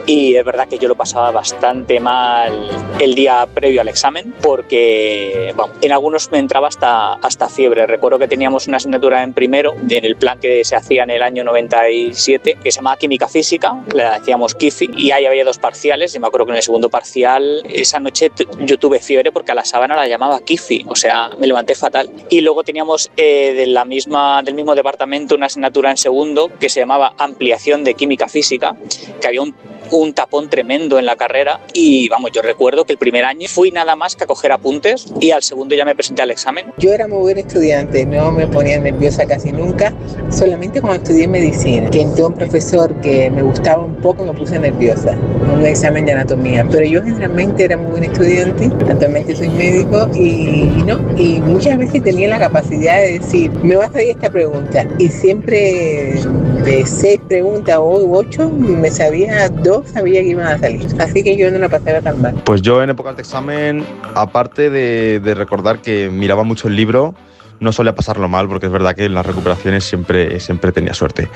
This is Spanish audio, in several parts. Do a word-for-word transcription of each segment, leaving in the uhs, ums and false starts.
y es verdad que yo lo pasaba bastante mal el día previo al examen porque, bueno, en algunos me entraba hasta, hasta fiebre. Recuerdo que teníamos una asignatura en primero, en el plan que se hacía en el año noventa y siete, que se llamaba Química Física, la decíamos Kifi, y ahí había dos parciales, y me acuerdo que en el segundo parcial, esa noche t- yo tuve fiebre porque a la sábana la llamaba Kifi, o sea, me levanté fatal. Y luego teníamos eh, de la misma, del mismo departamento una asignatura en segundo que se llamaba Ampliación de Química Física, que había un un tapón tremendo en la carrera y vamos, yo recuerdo que el primer año fui nada más que a coger apuntes y al segundo ya me presenté al examen. Yo era muy buen estudiante, no me ponía nerviosa casi nunca, solamente cuando estudié medicina, que entró un profesor que me gustaba un poco me puse nerviosa, en un examen de anatomía, pero yo generalmente era muy buen estudiante, actualmente soy médico y, y no, y muchas veces tenía la capacidad de decir, me va a salir esta pregunta y siempre de seis preguntas o ocho me sabía dos, sabía que iban a salir, así que yo no la pasaba tan mal. Pues yo en épocas de examen, aparte de, de recordar que miraba mucho el libro, no solía pasarlo mal porque es verdad que en las recuperaciones siempre, siempre tenía suerte.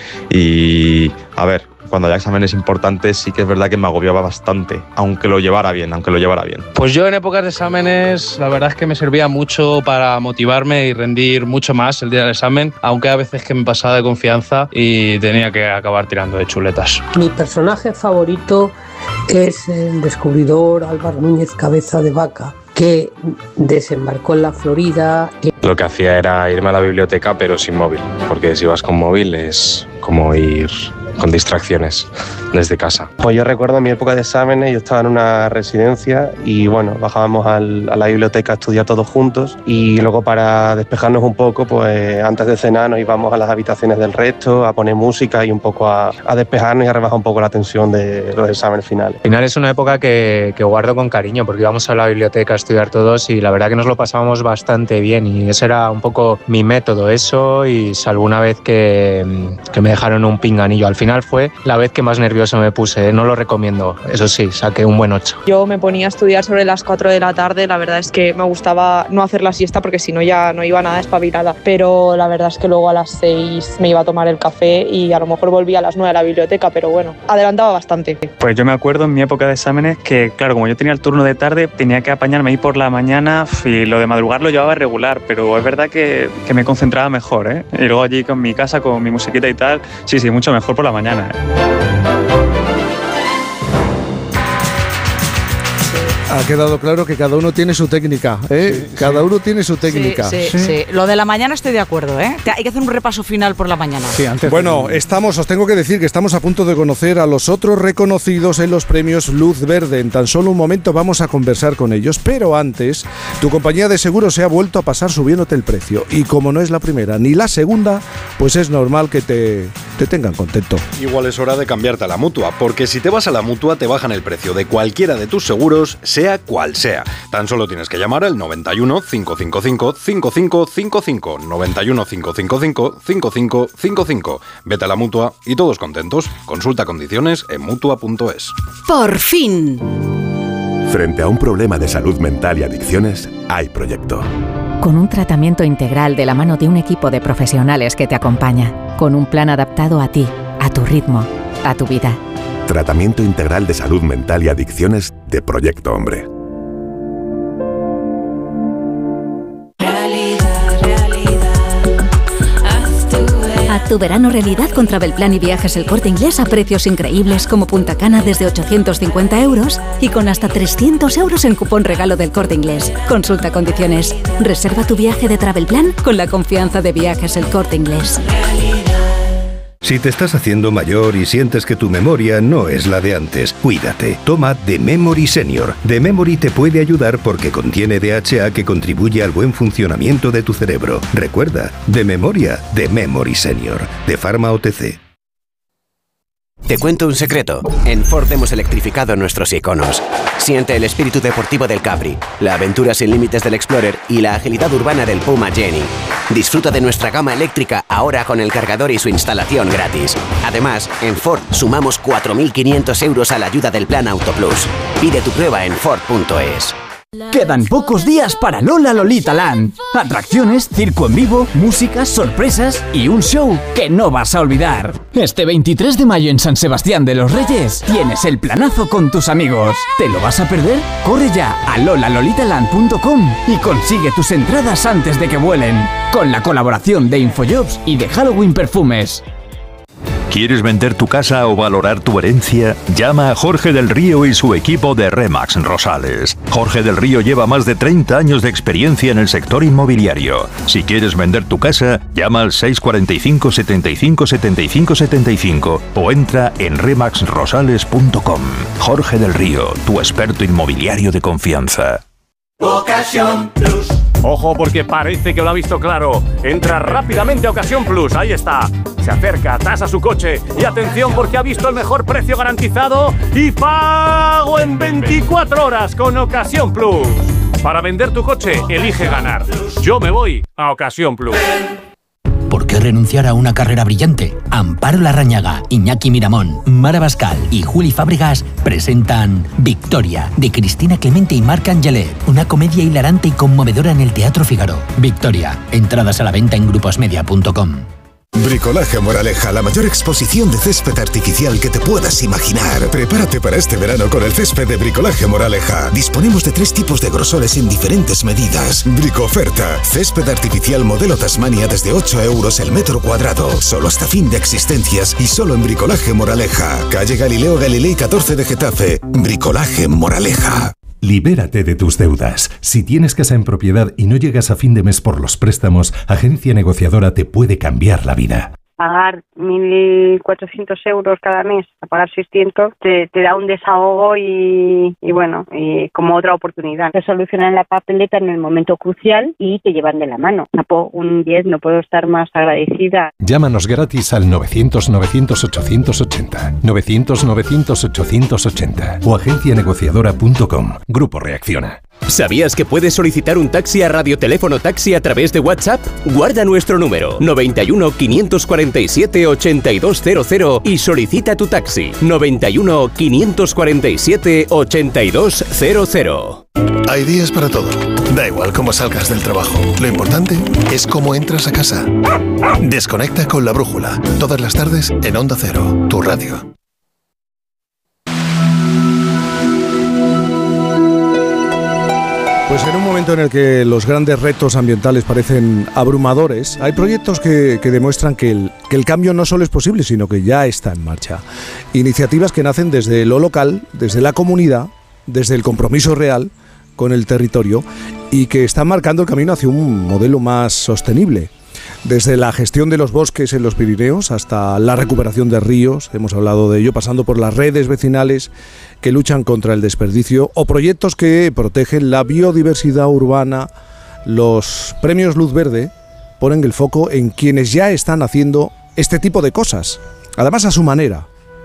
Y a ver, cuando había exámenes importantes sí que es verdad que me agobiaba bastante, aunque lo llevara bien, aunque lo llevara bien. Pues yo en épocas de exámenes la verdad es que me servía mucho para motivarme y rendir mucho más el día del examen, aunque a veces que me pasaba de confianza y tenía que acabar tirando de chuletas. Mi personaje favorito es el descubridor Álvaro Núñez Cabeza de Vaca, que desembarcó en la Florida. Lo que hacía era irme a la biblioteca pero sin móvil, porque si vas con móvil es como ir con distracciones desde casa. Pues yo recuerdo en mi época de exámenes, yo estaba en una residencia y bueno, bajábamos al, a la biblioteca a estudiar todos juntos y luego para despejarnos un poco, pues antes de cenar nos íbamos a las habitaciones del resto, a poner música y un poco a, a despejarnos y a rebajar un poco la tensión de los exámenes finales. Al final es una época que, que guardo con cariño porque íbamos a la biblioteca a estudiar todos y la verdad que nos lo pasábamos bastante bien y ese era un poco mi método, eso y salvo una vez que, que me dejaron un pinganillo. Al final fue la vez que más nervioso me puse, no lo recomiendo, eso sí, saqué un buen ocho. Yo me ponía a estudiar sobre las cuatro de la tarde, la verdad es que me gustaba no hacer la siesta porque si no ya no iba nada espabilada, pero la verdad es que luego a las seis me iba a tomar el café y a lo mejor volvía a las nueve a la biblioteca, pero bueno, adelantaba bastante. Pues yo me acuerdo en mi época de exámenes que, claro, como yo tenía el turno de tarde, tenía que apañarme ahí por la mañana y lo de madrugar lo llevaba regular, pero es verdad que, que me concentraba mejor, ¿eh? Y luego allí con mi casa, con mi musiquita y tal, sí, sí, mucho mejor por la mañana, ¿eh? Ha quedado claro que cada uno tiene su técnica, ¿eh? Sí, cada sí. uno tiene su técnica. Sí, sí, sí, sí. Lo de la mañana estoy de acuerdo, ¿eh? Hay que hacer un repaso final por la mañana. Sí, antes bueno, de... estamos, os tengo que decir que estamos a punto de conocer a los otros reconocidos en los premios Luz Verde. En tan solo un momento vamos a conversar con ellos, pero antes, tu compañía de seguros se ha vuelto a pasar subiéndote el precio. Y como no es la primera ni la segunda, pues es normal que te, te tengan contento. Igual es hora de cambiarte a la Mutua, porque si te vas a la Mutua te bajan el precio de cualquiera de tus seguros, sea cual sea. Tan solo tienes que llamar al noventa y uno, cinco cinco cinco, cinco cinco cinco cinco, noventa y uno, cinco cinco cinco, cinco cinco cinco cinco. Vete a la Mutua y todos contentos. Consulta condiciones en mutua punto es. Por fin. Frente a un problema de salud mental y adicciones, hay proyecto. Con un tratamiento integral de la mano de un equipo de profesionales que te acompaña. Con un plan adaptado a ti, a tu ritmo, a tu vida. Tratamiento integral de salud mental y adicciones de Proyecto Hombre. Haz tu verano realidad con Travelplan y Viajes El Corte Inglés a precios increíbles como Punta Cana desde ochocientos cincuenta euros y con hasta trescientos euros en cupón regalo del Corte Inglés. Consulta condiciones. Reserva tu viaje de Travelplan con la confianza de Viajes El Corte Inglés. Si te estás haciendo mayor y sientes que tu memoria no es la de antes, cuídate. Toma The Memory Senior. The Memory te puede ayudar porque contiene D H A que contribuye al buen funcionamiento de tu cerebro. Recuerda, de memoria, The Memory Senior. De Pharma O T C. Te cuento un secreto. En Ford hemos electrificado nuestros iconos. Siente el espíritu deportivo del Capri, la aventura sin límites del Explorer y la agilidad urbana del Puma Jenny. Disfruta de nuestra gama eléctrica ahora con el cargador y su instalación gratis. Además, en Ford sumamos cuatro mil quinientos euros a la ayuda del Plan Auto Plus. Pide tu prueba en Ford punto es. Quedan pocos días para Lola Lolita Land. Atracciones, circo en vivo, música, sorpresas y un show que no vas a olvidar. Este veintitrés de mayo en San Sebastián de los Reyes tienes el planazo con tus amigos. ¿Te lo vas a perder? Corre ya a lola lolita land punto com y consigue tus entradas antes de que vuelen. Con la colaboración de Infojobs y de Halloween Perfumes. ¿Quieres vender tu casa o valorar tu herencia? Llama a Jorge del Río y su equipo de Remax Rosales. Jorge del Río lleva más de treinta años de experiencia en el sector inmobiliario. Si quieres vender tu casa, llama al seis cuatro cinco, setenta y cinco, setenta y cinco, setenta y cinco o entra en remax rosales punto com. Jorge del Río, tu experto inmobiliario de confianza. Ocasión Plus. Ojo, porque parece que lo ha visto claro. Entra rápidamente a Ocasión Plus, ahí está. Se acerca, tasa su coche y atención porque ha visto el mejor precio garantizado y pago en veinticuatro horas con Ocasión Plus. Para vender tu coche, elige ganar. Yo me voy a Ocasión Plus. ¿Por qué renunciar a una carrera brillante? Amparo Larrañaga, Iñaki Miramón, Mara Bascal y Juli Fábregas presentan Victoria, de Cristina Clemente y Marc Angelet, una comedia hilarante y conmovedora en el Teatro Fígaro. Victoria, entradas a la venta en gruposmedia punto com. Bricolaje Moraleja, la mayor exposición de césped artificial que te puedas imaginar. Prepárate para este verano con el césped de Bricolaje Moraleja. Disponemos de tres tipos de grosores en diferentes medidas. Bricoferta, césped artificial modelo Tasmania desde ocho euros el metro cuadrado. Solo hasta fin de existencias y solo en Bricolaje Moraleja. Calle Galileo Galilei catorce de Getafe. Bricolaje Moraleja. Libérate de tus deudas. Si tienes casa en propiedad y no llegas a fin de mes por los préstamos, Agencia Negociadora te puede cambiar la vida. Pagar mil cuatrocientos euros cada mes, a pagar seiscientos, te, te da un desahogo y, y bueno, y como otra oportunidad. Te solucionan la papeleta en el momento crucial y te llevan de la mano. Un diez, no puedo estar más agradecida. Llámanos gratis al novecientos, novecientos, ochocientos ochenta, novecientos, novecientos, ochocientos ochenta o agencia negociadora punto com. Grupo Reacciona. ¿Sabías que puedes solicitar un taxi a Radioteléfono Taxi a través de WhatsApp? Guarda nuestro número noventa y uno, quinientos cuarenta y siete, ochenta y dos cero cero y solicita tu taxi noventa y uno, quinientos cuarenta y siete, ochenta y dos cero cero. Hay días para todo. Da igual cómo salgas del trabajo. Lo importante es cómo entras a casa. Desconecta con La Brújula. Todas las tardes en Onda Cero, tu radio. Pues en un momento en el que los grandes retos ambientales parecen abrumadores, hay proyectos que, que demuestran que el, que el cambio no solo es posible, sino que ya está en marcha. Iniciativas que nacen desde lo local, desde la comunidad, desde el compromiso real con el territorio y que están marcando el camino hacia un modelo más sostenible. Desde la gestión de los bosques en los Pirineos hasta la recuperación de ríos, hemos hablado de ello, pasando por las redes vecinales que luchan contra el desperdicio o proyectos que protegen la biodiversidad urbana. Los premios Luz Verde ponen el foco en quienes ya están haciendo este tipo de cosas, además a su manera.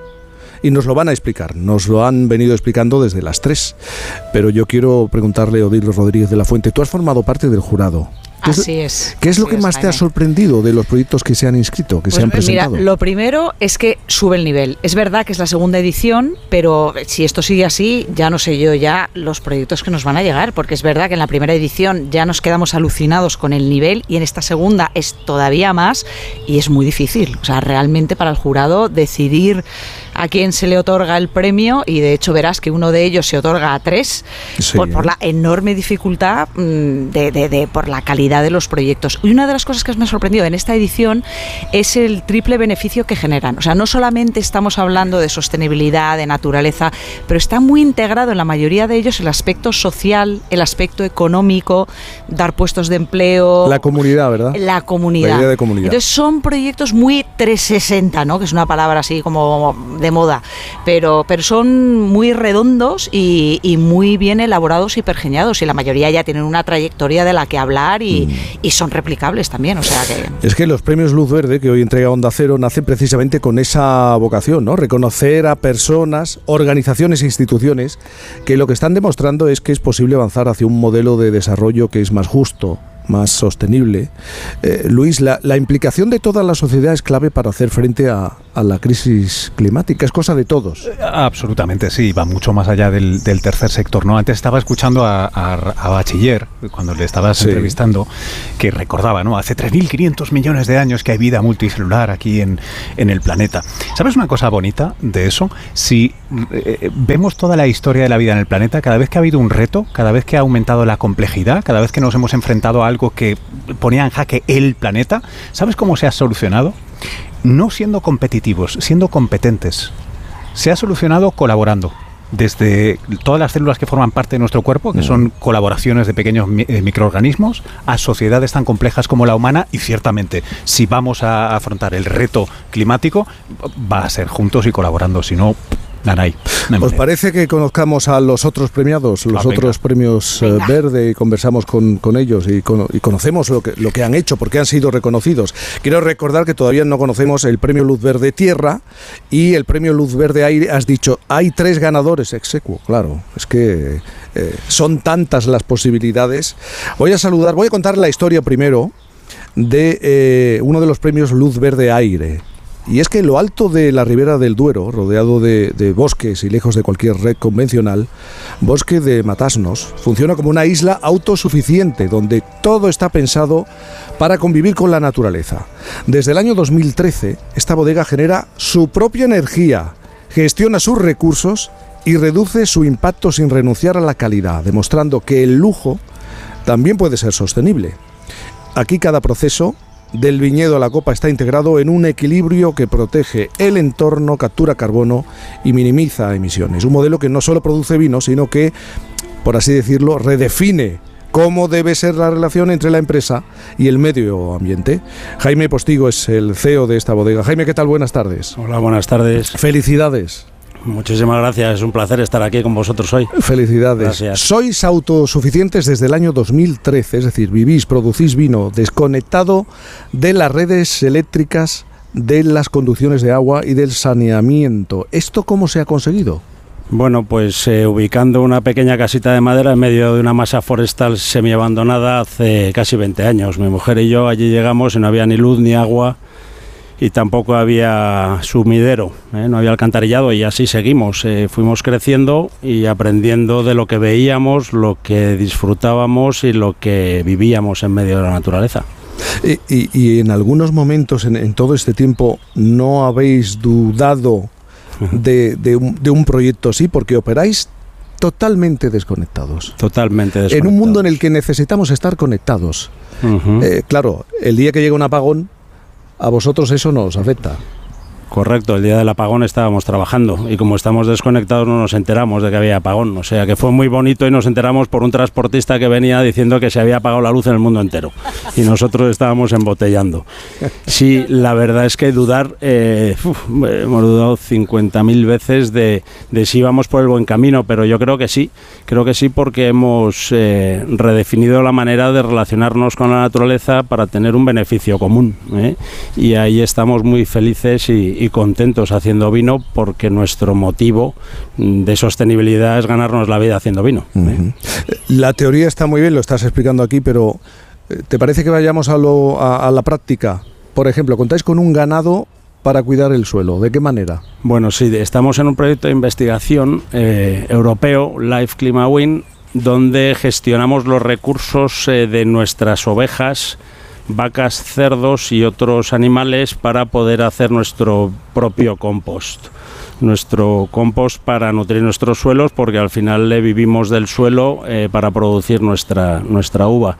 Y nos lo van a explicar, nos lo han venido explicando desde las tres. Pero yo quiero preguntarle a Odile Rodríguez de la Fuente, tú has formado parte del jurado. Así es. ¿Qué es lo que es, más Jaime. te ha sorprendido de los proyectos que se han inscrito, que pues se han presentado? Mira, lo primero es que sube el nivel. Es verdad que es la segunda edición, pero si esto sigue así, ya no sé yo ya los proyectos que nos van a llegar, porque es verdad que en la primera edición ya nos quedamos alucinados con el nivel y en esta segunda es todavía más y es muy difícil. O sea, realmente para el jurado decidir a quién se le otorga el premio, y de hecho verás que uno de ellos se otorga a tres, sí, por, por la enorme dificultad de, de, de por la calidad de los proyectos. Y una de las cosas que me ha sorprendido en esta edición es el triple beneficio que generan. O sea, no solamente estamos hablando de sostenibilidad, de naturaleza, pero está muy integrado en la mayoría de ellos el aspecto social, el aspecto económico, dar puestos de empleo. La comunidad, ¿verdad? La comunidad. La idea de comunidad. Entonces son proyectos muy trescientos sesenta, ¿no? Que es una palabra así como de moda, pero, pero son muy redondos y, y muy bien elaborados y pergeñados, y la mayoría ya tienen una trayectoria de la que hablar y, mm. y son replicables también, o sea que... Es que los premios Luz Verde que hoy entrega Onda Cero nacen precisamente con esa vocación, ¿no? Reconocer a personas, organizaciones e instituciones que lo que están demostrando es que es posible avanzar hacia un modelo de desarrollo que es más justo, más sostenible. Eh, Luis, la, la implicación de toda la sociedad es clave para hacer frente a, a la crisis climática, es cosa de todos. Absolutamente, sí, va mucho más allá del, del tercer sector, ¿no? Antes estaba escuchando a, a, a Bachiller, cuando le estabas sí. entrevistando, que recordaba, ¿no? Hace tres mil quinientos millones de años que hay vida multicelular aquí en, en el planeta. ¿Sabes una cosa bonita de eso? Si eh, vemos toda la historia de la vida en el planeta, cada vez que ha habido un reto, cada vez que ha aumentado la complejidad, cada vez que nos hemos enfrentado a algo que ponía en jaque el planeta, ¿sabes cómo se ha solucionado? No siendo competitivos, siendo competentes. Se ha solucionado colaborando. Desde todas las células que forman parte de nuestro cuerpo, que son colaboraciones de pequeños mi- eh, microorganismos, a sociedades tan complejas como la humana, y ciertamente, si vamos a afrontar el reto climático, va a ser juntos y colaborando, si no... Naray. ¿Os parece que conozcamos a los otros premiados, los ah, otros premios eh, Verde, y conversamos con, con ellos y, con, y conocemos lo que, lo que han hecho, porque han sido reconocidos? Quiero recordar que todavía no conocemos el premio Luz Verde Tierra y el premio Luz Verde Aire. Has dicho, hay tres ganadores ex aequo, claro, es que eh, son tantas las posibilidades. Voy a saludar, voy a contar la historia primero de eh, uno de los premios Luz Verde Aire. Y es que en lo alto de la ribera del Duero, rodeado de, de bosques y lejos de cualquier red convencional, Bosque de Matasnos funciona como una isla autosuficiente donde todo está pensado para convivir con la naturaleza. Desde el año dos mil trece, esta bodega genera su propia energía, gestiona sus recursos y reduce su impacto sin renunciar a la calidad, demostrando que el lujo también puede ser sostenible. Aquí cada proceso, del viñedo a la copa, está integrado en un equilibrio que protege el entorno, captura carbono y minimiza emisiones. Un modelo que no solo produce vino, sino que, por así decirlo, redefine cómo debe ser la relación entre la empresa y el medio ambiente. Jaime Postigo es el C E O de esta bodega. Jaime, ¿qué tal? Buenas tardes. Hola, buenas tardes. Felicidades. Muchísimas gracias, es un placer estar aquí con vosotros hoy. Felicidades. Gracias. Sois autosuficientes desde el año dos mil trece, es decir, vivís, producís vino desconectado de las redes eléctricas, de las conducciones de agua y del saneamiento. ¿Esto cómo se ha conseguido? Bueno, pues eh, ubicando una pequeña casita de madera en medio de una masa forestal semiabandonada hace casi veinte años. Mi mujer y yo allí llegamos y no había ni luz ni agua, y tampoco había sumidero, ¿eh? No había alcantarillado, y así seguimos. Eh, fuimos creciendo y aprendiendo de lo que veíamos, lo que disfrutábamos y lo que vivíamos en medio de la naturaleza. Y, y, y en algunos momentos en, en todo este tiempo no habéis dudado de, de, un, de un proyecto así, porque operáis totalmente desconectados. Totalmente desconectados. En un mundo en el que necesitamos estar conectados. Uh-huh. Eh, claro, el día que llega un apagón, a vosotros eso no os afecta. Correcto, el día del apagón estábamos trabajando y como estamos desconectados no nos enteramos de que había apagón. O sea que fue muy bonito y nos enteramos por un transportista que venía diciendo que se había apagado la luz en el mundo entero y nosotros estábamos embotellando. Sí, la verdad es que dudar, eh, uf, hemos dudado cincuenta mil veces de, de si íbamos por el buen camino, pero yo creo que sí, creo que sí porque hemos eh, redefinido la manera de relacionarnos con la naturaleza para tener un beneficio común, ¿eh? Y ahí estamos muy felices y y contentos haciendo vino porque nuestro motivo de sostenibilidad es ganarnos la vida haciendo vino. ¿eh? Uh-huh. La teoría está muy bien, lo estás explicando aquí, pero ¿te parece que vayamos a, lo, a, a la práctica? Por ejemplo, contáis con un ganado para cuidar el suelo. ¿De qué manera? Bueno, sí, estamos en un proyecto de investigación eh, europeo, Life Climate Win, donde gestionamos los recursos eh, de nuestras ovejas, vacas, cerdos y otros animales para poder hacer nuestro propio compost. Nuestro compost para nutrir nuestros suelos, porque al final le vivimos del suelo eh, para producir nuestra, nuestra uva.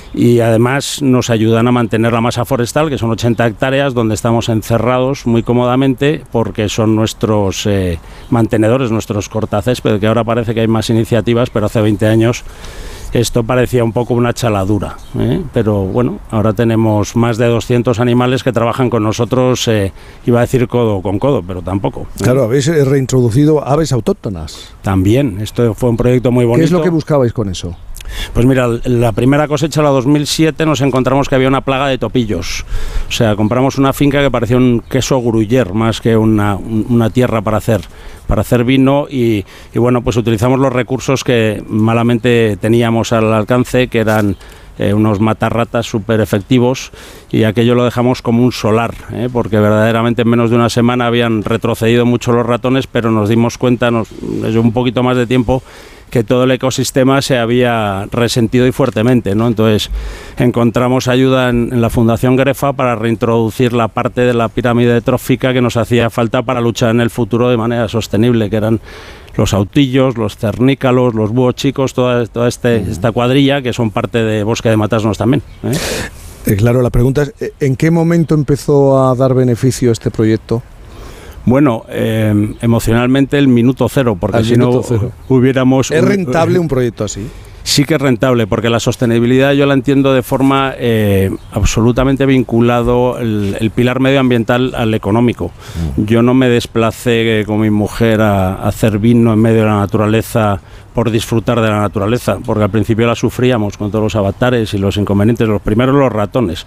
Y además nos ayudan a mantener la masa forestal, que son ochenta hectáreas, donde estamos encerrados muy cómodamente, porque son nuestros eh, mantenedores, nuestros cortacésped, que ahora parece que hay más iniciativas, pero hace veinte años esto parecía un poco una chaladura, ¿eh? Pero bueno, ahora tenemos más de doscientos animales que trabajan con nosotros, eh, iba a decir codo con codo, pero tampoco. ¿eh? Claro, habéis reintroducido aves autóctonas. También, esto fue un proyecto muy bonito. ¿Qué es lo que buscabais con eso? Pues mira, la primera cosecha, la dos mil siete, nos encontramos que había una plaga de topillos. O sea, compramos una finca que parecía un queso gruyer más que una, una tierra para hacer, para hacer vino y, y bueno, pues utilizamos los recursos que malamente teníamos al alcance, que eran eh, unos matarratas súper efectivos, y aquello lo dejamos como un solar, ¿eh? porque verdaderamente en menos de una semana habían retrocedido mucho los ratones, pero nos dimos cuenta, nos, desde un poquito más de tiempo, que todo el ecosistema se había resentido y fuertemente, ¿no? Entonces encontramos ayuda en, en la Fundación Grefa para reintroducir la parte de la pirámide trófica que nos hacía falta para luchar en el futuro de manera sostenible, que eran los autillos, los cernícalos, los búhos chicos, toda, toda este, esta cuadrilla que son parte de Bosque de Matasnos también, ¿eh? Eh, claro, la pregunta es, ¿en qué momento empezó a dar beneficio este proyecto? Bueno, eh, emocionalmente el minuto cero, porque Al si no cero. hubiéramos... ¿Es rentable un proyecto así? Sí que es rentable, porque la sostenibilidad yo la entiendo de forma eh, absolutamente vinculado el, el pilar medioambiental al económico. Mm. Yo no me desplacé con mi mujer a, a hacer vino en medio de la naturaleza por disfrutar de la naturaleza, porque al principio la sufríamos con todos los avatares y los inconvenientes, los primeros los ratones.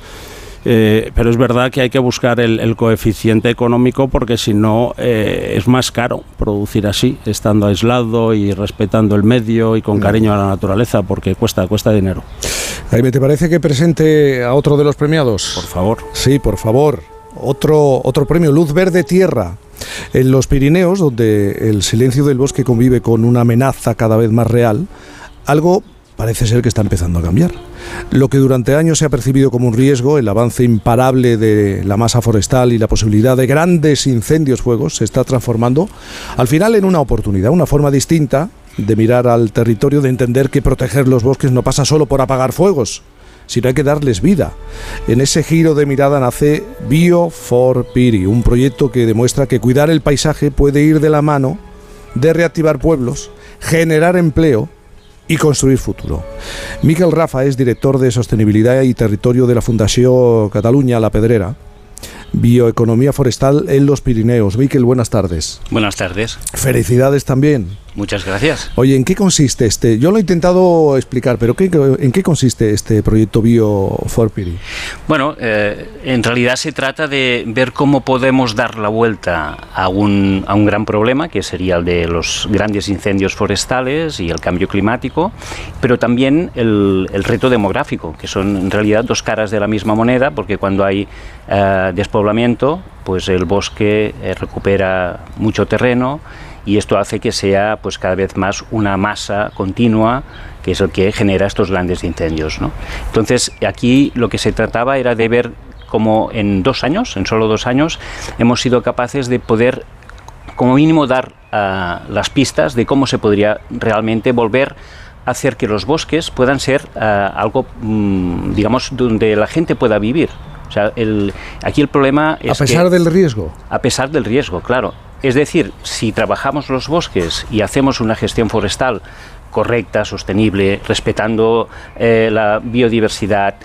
Eh, pero es verdad que hay que buscar el, el coeficiente económico, porque si no eh, es más caro producir así, estando aislado y respetando el medio y con cariño a la naturaleza, porque cuesta, cuesta dinero. Jaime, ¿te parece que presente a otro de los premiados? Por favor. Sí, por favor. Otro, otro premio, Luz Verde Tierra. En los Pirineos, donde el silencio del bosque convive con una amenaza cada vez más real, algo parece ser que está empezando a cambiar. Lo que durante años se ha percibido como un riesgo, el avance imparable de la masa forestal y la posibilidad de grandes incendios, fuegos, se está transformando al final en una oportunidad, una forma distinta de mirar al territorio, de entender que proteger los bosques no pasa solo por apagar fuegos, sino hay que darles vida. En ese giro de mirada nace Bio for Piri, un proyecto que demuestra que cuidar el paisaje puede ir de la mano de reactivar pueblos, generar empleo y construir futuro. Miquel Rafa es director de Sostenibilidad y Territorio de la Fundació Catalunya La Pedrera, Bioeconomía Forestal en los Pirineos. Miquel, buenas tardes. Buenas tardes. Felicidades también. Muchas gracias. Oye, ¿en qué consiste este? Yo lo he intentado explicar, pero ¿qué, ¿en qué consiste este proyecto Bio for Piri? Bueno, eh, en realidad se trata de ver cómo podemos dar la vuelta a un, a un gran problema, que sería el de los grandes incendios forestales y el cambio climático, pero también el, el reto demográfico, que son en realidad dos caras de la misma moneda, porque cuando hay eh, despoblamiento, pues el bosque eh, recupera mucho terreno, y esto hace que sea pues cada vez más una masa continua, que es el que genera estos grandes incendios, ¿no? Entonces aquí lo que se trataba era de ver cómo en dos años, en solo dos años, hemos sido capaces de poder como mínimo dar uh, las pistas de cómo se podría realmente volver a hacer que los bosques puedan ser uh, algo, um, digamos, donde la gente pueda vivir. O sea, el, aquí el problema es a pesar que, del riesgo. A pesar del riesgo, claro. Es decir, si trabajamos los bosques y hacemos una gestión forestal correcta, sostenible, respetando eh, la biodiversidad,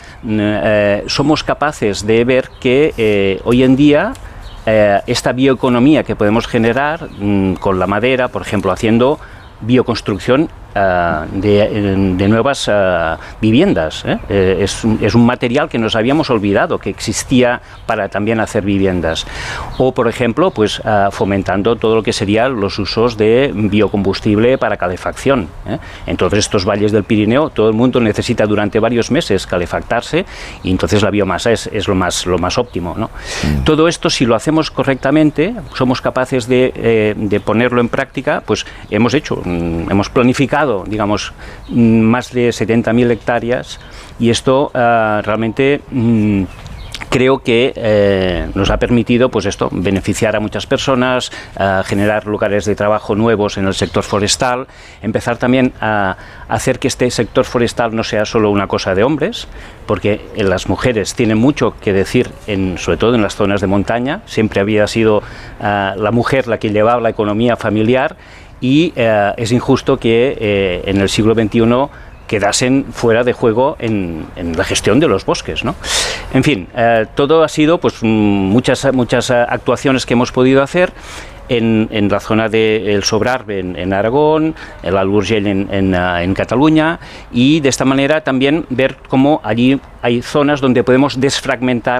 eh, somos capaces de ver que eh, hoy en día eh, esta bioeconomía que podemos generar mm, con la madera, por ejemplo, haciendo bioconstrucción uh, de, de nuevas uh, viviendas. ¿eh? Eh, es, es un material que nos habíamos olvidado que existía para también hacer viviendas. O, por ejemplo, pues uh, fomentando todo lo que serían los usos de biocombustible para calefacción. ¿eh? En todos estos valles del Pirineo, todo el mundo necesita durante varios meses calefactarse, y entonces la biomasa es, es lo más, lo más óptimo, ¿no? Mm. Todo esto, si lo hacemos correctamente, somos capaces de, eh, de ponerlo en práctica, pues hemos hecho, mm, hemos planificado, digamos, mm, más de setenta mil hectáreas, y esto uh, realmente mm, creo que eh, nos ha permitido, pues esto, beneficiar a muchas personas, uh, generar lugares de trabajo nuevos en el sector forestal, empezar también a hacer que este sector forestal no sea solo una cosa de hombres, porque las mujeres tienen mucho que decir, en, sobre todo en las zonas de montaña. Siempre había sido uh, la mujer la que llevaba la economía familiar, y uh, es injusto que eh, en el siglo veintiuno quedasen fuera de juego en, en la gestión de los bosques, ¿no? En fin, eh, todo ha sido pues muchas, muchas actuaciones que hemos podido hacer en, en la zona del Sobrarbe en, en Aragón, el Alt Urgell en, en, en Cataluña, y de esta manera también ver cómo allí hay zonas donde podemos desfragmentar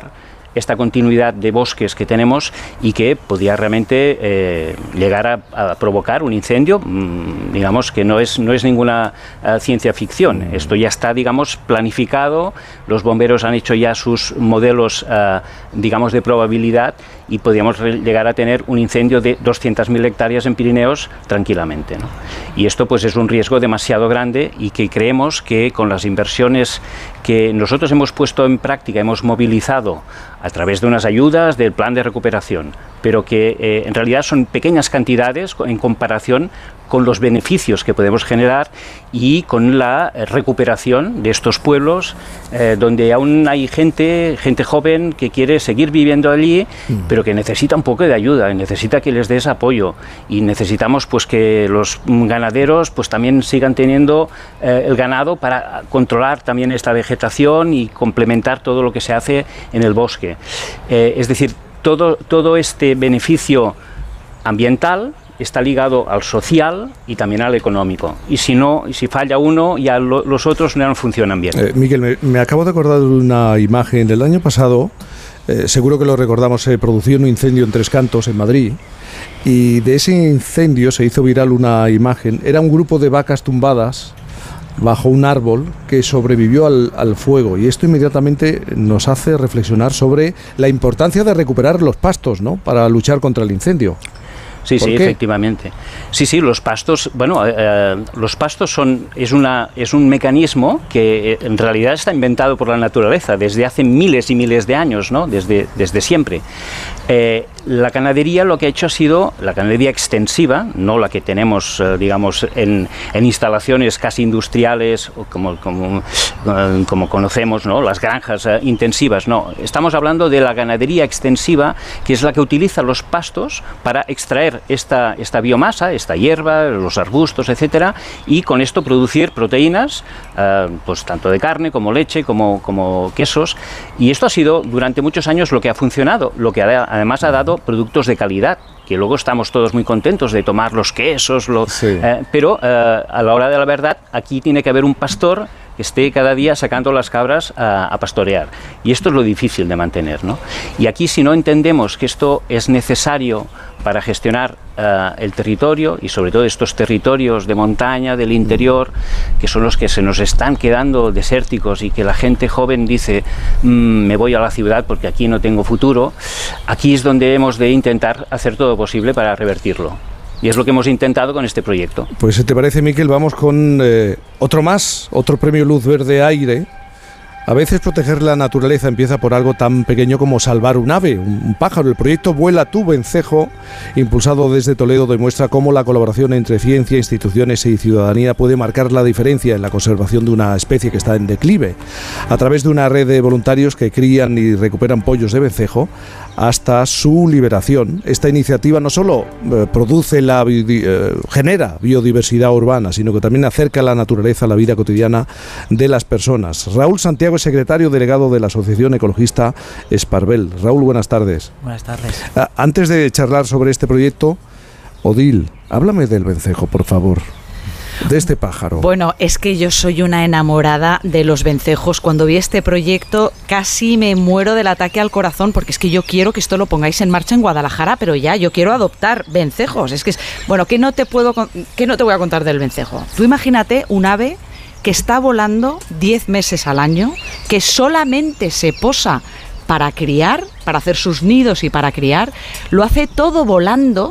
esta continuidad de bosques que tenemos y que podría realmente eh, llegar a, a provocar un incendio, mmm, digamos que no es, no es ninguna uh, ciencia ficción. Mm. Esto ya está, digamos, planificado, los bomberos han hecho ya sus modelos, uh, digamos, de probabilidad y podríamos llegar a tener un incendio de doscientas mil hectáreas en Pirineos tranquilamente, ¿no? Y esto pues es un riesgo demasiado grande y que creemos que con las inversiones que nosotros hemos puesto en práctica, hemos movilizado a través de unas ayudas del plan de recuperación, pero que eh, en realidad son pequeñas cantidades en comparación con los beneficios que podemos generar y con la recuperación de estos pueblos eh, donde aún hay gente, gente joven que quiere seguir viviendo allí, mm. pero que necesita un poco de ayuda, necesita que les des apoyo y necesitamos pues que los ganaderos pues también sigan teniendo eh, el ganado para controlar también esta vegetación y complementar todo lo que se hace en el bosque. Eh, es decir, todo, todo este beneficio ambiental está ligado al social y también al económico. Y si no, si falla uno, ya lo, los otros no funcionan bien. Eh, Miguel, me, me acabo de acordar de una imagen del año pasado, eh, seguro que lo recordamos, se produjo un incendio en Tres Cantos, en Madrid, y de ese incendio se hizo viral una imagen. Era un grupo de vacas tumbadas bajo un árbol que sobrevivió al, al fuego, y esto inmediatamente nos hace reflexionar sobre la importancia de recuperar los pastos, ¿no?, para luchar contra el incendio. Sí, sí, efectivamente. Sí, sí, los pastos, bueno, eh, los pastos son es una es un mecanismo que eh, en realidad está inventado por la naturaleza desde hace miles y miles de años, ¿no? Desde desde siempre. Eh, la ganadería lo que ha hecho ha sido la ganadería extensiva, no la que tenemos, eh, digamos, en, en instalaciones casi industriales, como como, eh, como conocemos, ¿no?, las granjas eh, intensivas. No, estamos hablando de la ganadería extensiva, que es la que utiliza los pastos para extraer esta, esta biomasa, esta hierba, los arbustos, etcétera, y con esto producir proteínas, eh, pues tanto de carne como leche, como, como quesos, y esto ha sido durante muchos años lo que ha funcionado, lo que ha, además ha dado productos de calidad, que luego estamos todos muy contentos de tomar los quesos, lo, sí. eh, pero eh, a la hora de la verdad aquí tiene que haber un pastor que esté cada día sacando las cabras a, a pastorear, y esto es lo difícil de mantener, ¿no? Y aquí, si no entendemos que esto es necesario para gestionar uh, el territorio, y sobre todo estos territorios de montaña, del interior, que son los que se nos están quedando desérticos y que la gente joven dice mmm, me voy a la ciudad porque aquí no tengo futuro, aquí es donde hemos de intentar hacer todo posible para revertirlo. Y es lo que hemos intentado con este proyecto. Pues si te parece, Miquel, vamos con eh, otro más, otro premio Luz Verde Aire. A veces proteger la naturaleza empieza por algo tan pequeño como salvar un ave, un, un pájaro. El proyecto Vuela tu Vencejo, impulsado desde Toledo, demuestra cómo la colaboración entre ciencia, instituciones y ciudadanía puede marcar la diferencia en la conservación de una especie que está en declive. A través de una red de voluntarios que crían y recuperan pollos de vencejo hasta su liberación, esta iniciativa no solo eh, produce la eh, genera biodiversidad urbana, sino que también acerca la naturaleza a la vida cotidiana de las personas. Raúl Santiago es secretario delegado de la Asociación Ecologista Esparvel. Raúl, buenas tardes. Buenas tardes. Ah, antes de charlar sobre este proyecto, Odil, háblame del vencejo, por favor. De este pájaro. Bueno, es que yo soy una enamorada de los vencejos. Cuando vi este proyecto casi me muero del ataque al corazón, porque es que yo quiero que esto lo pongáis en marcha en Guadalajara, pero ya, yo quiero adoptar vencejos. Es que es, bueno, ¿qué no te puedo, qué no te voy a contar del vencejo? Tú imagínate un ave que está volando diez meses al año, que solamente se posa para criar, para hacer sus nidos y para criar, lo hace todo volando,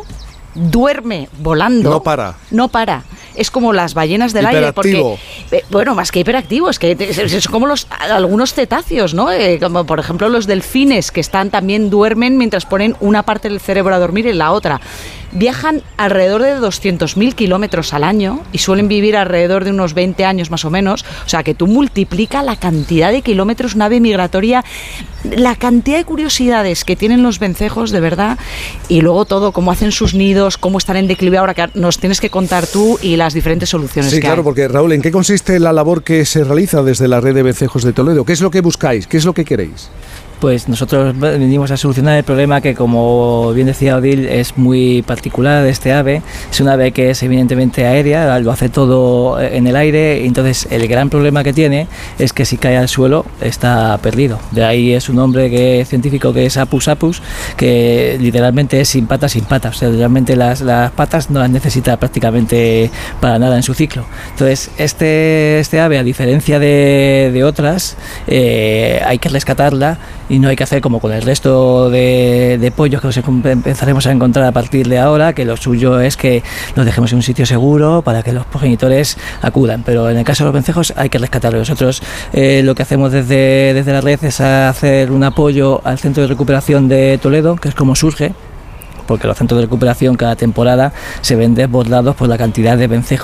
duerme volando. No para. No para. Es como las ballenas del aire, porque eh, bueno, más que hiperactivo, es que es, es como los algunos cetáceos, ¿no? Eh, como por ejemplo los delfines, que están también duermen mientras ponen una parte del cerebro a dormir y la otra. Viajan alrededor de doscientos mil kilómetros al año y suelen vivir alrededor de unos veinte años más o menos. O sea, que tú multiplica la cantidad de kilómetros, una ave migratoria, la cantidad de curiosidades que tienen los vencejos, de verdad, y luego todo, cómo hacen sus nidos, cómo están en declive ahora, que nos tienes que contar tú, y las diferentes soluciones sí, que claro, hay. Porque Raúl, ¿en qué consiste la labor que se realiza desde la red de vencejos de Toledo? ¿Qué es lo que buscáis? ¿Qué es lo que queréis? pues nosotros venimos a solucionar el problema que, como bien decía Odil, es muy particular de este ave. Es un ave que es evidentemente aérea, lo hace todo en el aire, y entonces el gran problema que tiene es que si cae al suelo está perdido. De ahí es un nombre que, científico que es Apus apus, que literalmente es sin patas, sin patas. O sea, realmente las, las patas no las necesita prácticamente para nada en su ciclo. Entonces, este, este ave, a diferencia de, de otras, eh, hay que rescatarla y no hay que hacer como con el resto de, de pollos que os empezaremos a encontrar a partir de ahora, que lo suyo es que los dejemos en un sitio seguro para que los progenitores acudan. Pero en el caso de los vencejos hay que rescatarlos. Nosotros eh, lo que hacemos desde, desde la red es hacer un apoyo al Centro de Recuperación de Toledo, que es como surge, porque los centros de recuperación cada temporada se ven desbordados por la cantidad de vencejos